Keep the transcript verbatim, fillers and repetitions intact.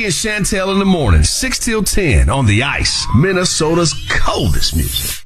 Maddie and Chantel in the morning, six till ten on The Ice, Minnesota's coldest music.